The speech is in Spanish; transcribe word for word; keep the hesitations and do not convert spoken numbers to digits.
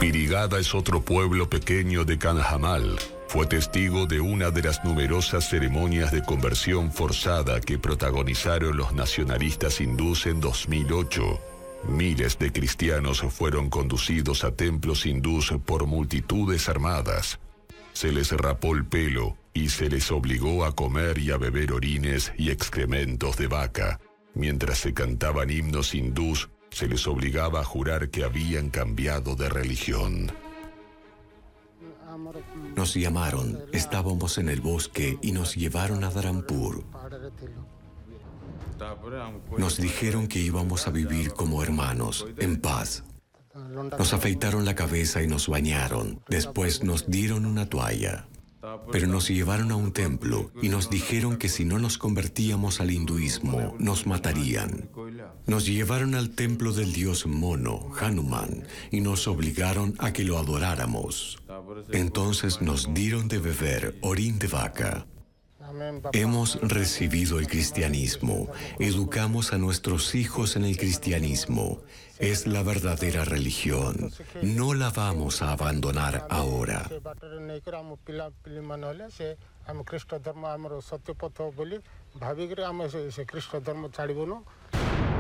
Pirigada es otro pueblo pequeño de Kanhamal. Fue testigo de una de las numerosas ceremonias de conversión forzada que protagonizaron los nacionalistas hindúes en dos mil ocho. Miles de cristianos fueron conducidos a templos hindúes por multitudes armadas. Se les rapó el pelo y se les obligó a comer y a beber orines y excrementos de vaca. Mientras se cantaban himnos hindúes, se les obligaba a jurar que habían cambiado de religión. Nos llamaron, estábamos en el bosque y nos llevaron a Dharampur. Nos dijeron que íbamos a vivir como hermanos, en paz. Nos afeitaron la cabeza y nos bañaron. Después nos dieron una toalla. Pero nos llevaron a un templo y nos dijeron que si no nos convertíamos al hinduismo, nos matarían. Nos llevaron al templo del dios mono, Hanuman, y nos obligaron a que lo adoráramos. Entonces nos dieron de beber orín de vaca. Hemos recibido el cristianismo, educamos a nuestros hijos en el cristianismo. Es la verdadera religión. No la vamos a abandonar ahora. ଆମେ ଖ୍ରୀଷ୍ଟ ଧର୍ମ ଆମର ସତ୍ୟ ପଥ ବୋଲି ଭାବିକରି ଆମେ ସେ ଖ୍ରୀଷ୍ଟ ଧର୍ମ ଛାଡ଼ିବୁନୁ।